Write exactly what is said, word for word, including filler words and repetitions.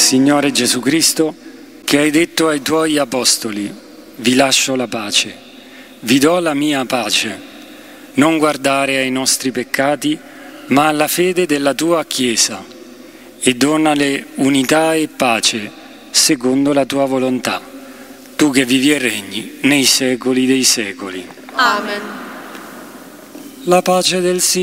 Signore Gesù Cristo, che hai detto ai tuoi apostoli: vi lascio la pace, vi do la mia pace, non guardare ai nostri peccati, ma alla fede della tua Chiesa, e donale unità e pace secondo la tua volontà, tu che vivi e regni nei secoli dei secoli. Amen. La pace del Signore